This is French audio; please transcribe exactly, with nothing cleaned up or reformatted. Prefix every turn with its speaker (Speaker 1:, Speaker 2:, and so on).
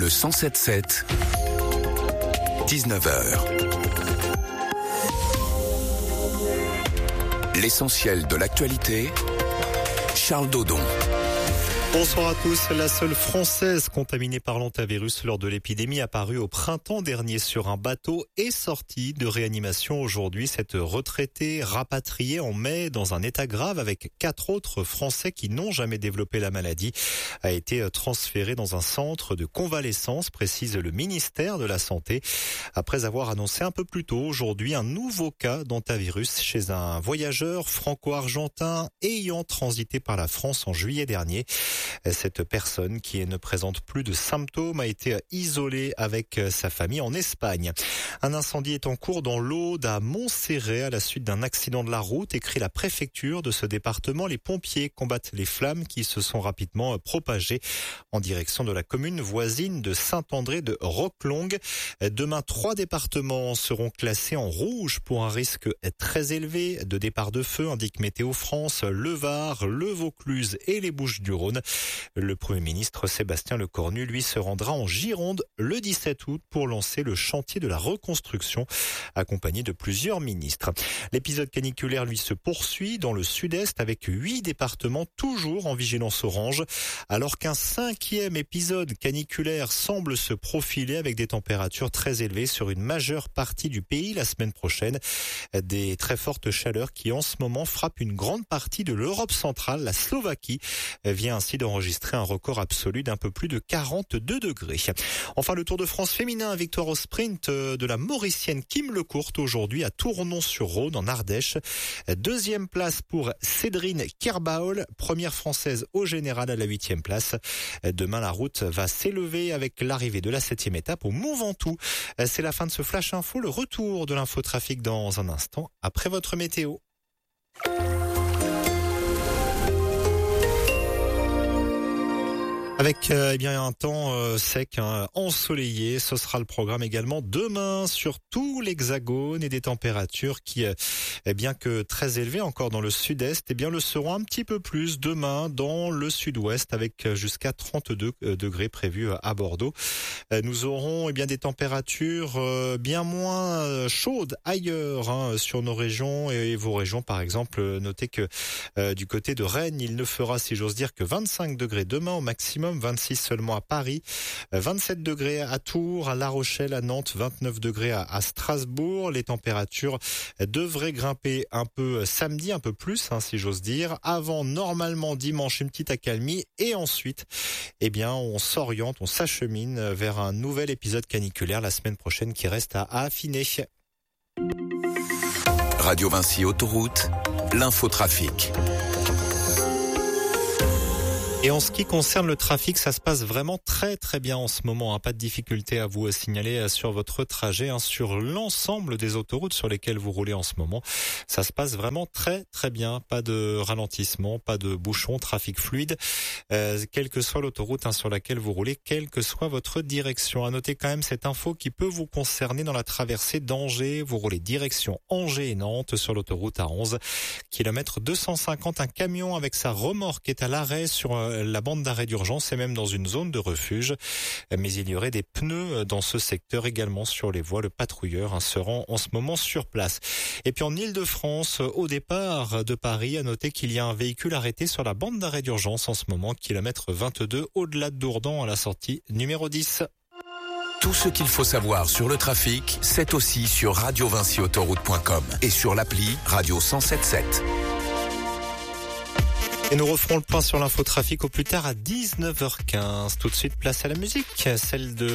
Speaker 1: Le cent sept sept, dix-neuf heures. L'essentiel de l'actualité, Charles Dodon.
Speaker 2: Bonsoir à tous. La seule Française contaminée par l'hantavirus lors de l'épidémie apparue au printemps dernier sur un bateau est sortie de réanimation aujourd'hui. Cette retraitée rapatriée en mai dans un état grave avec quatre autres Français qui n'ont jamais développé la maladie a été transférée dans un centre de convalescence, précise le ministère de la Santé, après avoir annoncé un peu plus tôt aujourd'hui un nouveau cas d'hantavirus chez un voyageur franco-argentin ayant transité par la France en juillet dernier. Cette personne, qui ne présente plus de symptômes, a été isolée avec sa famille en Espagne. Un incendie est en cours dans l'Aude à Montserrat à la suite d'un accident de la route, écrit la préfecture de ce département. Les pompiers combattent les flammes qui se sont rapidement propagées en direction de la commune voisine de Saint-André de Roquelongue. Demain, trois départements seront classés en rouge pour un risque très élevé de départ de feu, indique Météo France, le Var, le Vaucluse et les Bouches-du-Rhône. Le Premier ministre Sébastien Lecornu, lui, se rendra en Gironde le dix-sept août pour lancer le chantier de la reconstruction, accompagné de plusieurs ministres. L'épisode caniculaire, lui, se poursuit dans le sud-est avec huit départements toujours en vigilance orange, alors qu'un cinquième épisode caniculaire semble se profiler avec des températures très élevées sur une majeure partie du pays la semaine prochaine. Des très fortes chaleurs qui, en ce moment, frappent une grande partie de l'Europe centrale. La Slovaquie vient ainsi d'enregistrer un record absolu d'un peu plus de quarante-deux degrés. Enfin, le Tour de France féminin, victoire au sprint de la Mauricienne Kim Lecourt aujourd'hui à Tournon-sur-Rhône en Ardèche. Deuxième place pour Cédrine Kerbaol, première française au général à la huitième place. Demain, la route va s'élever avec l'arrivée de la septième étape au Mont Ventoux. C'est la fin de ce Flash Info, le retour de l'infotrafic dans un instant après votre météo. Avec euh, eh bien un temps euh, sec, hein, ensoleillé, ce sera le programme également demain sur tout l'Hexagone et des températures qui, euh, eh bien que très élevées encore dans le sud-est, eh bien le seront un petit peu plus demain dans le sud-ouest avec jusqu'à trente-deux degrés prévus à Bordeaux. Euh, nous aurons eh bien des températures euh, bien moins chaudes ailleurs hein, sur nos régions et vos régions par exemple. Notez que euh, du côté de Rennes, il ne fera, si j'ose dire, que vingt-cinq degrés demain au maximum. vingt-six seulement à Paris, vingt-sept degrés à Tours, à La Rochelle, à Nantes, vingt-neuf degrés à, à Strasbourg. Les températures devraient grimper un peu samedi, un peu plus, hein, si j'ose dire. Avant, normalement, dimanche, une petite accalmie. Et ensuite, eh bien, on s'oriente, on s'achemine vers un nouvel épisode caniculaire la semaine prochaine qui reste à, à affiner.
Speaker 1: Radio Vinci Autoroute, l'infotrafic.
Speaker 2: Et en ce qui concerne le trafic, ça se passe vraiment très très bien en ce moment. Hein. Pas de difficulté à vous signaler sur votre trajet, hein, sur l'ensemble des autoroutes sur lesquelles vous roulez en ce moment. Ça se passe vraiment très très bien. Pas de ralentissement, pas de bouchons, trafic fluide, euh, quelle que soit l'autoroute hein, sur laquelle vous roulez, quelle que soit votre direction. À noter quand même cette info qui peut vous concerner dans la traversée d'Angers. Vous roulez direction Angers et Nantes sur l'autoroute A onze, kilomètre deux cent cinquante. Un camion avec sa remorque est à l'arrêt sur euh, la bande d'arrêt d'urgence et même dans une zone de refuge. Mais il y aurait des pneus dans ce secteur également sur les voies. Le patrouilleur hein, se rend en ce moment sur place. Et puis en Ile-de-France, au départ de Paris, à noter qu'il y a un véhicule arrêté sur la bande d'arrêt d'urgence en ce moment, kilomètre vingt-deux, au-delà de Dourdan à la sortie numéro dix.
Speaker 1: Tout ce qu'il faut savoir sur le trafic, c'est aussi sur radio vinci autoroute point com et sur l'appli Radio cent sept sept.
Speaker 2: Et nous referons le point sur l'infotrafic au plus tard à dix-neuf heures quinze. Tout de suite, place à la musique, celle de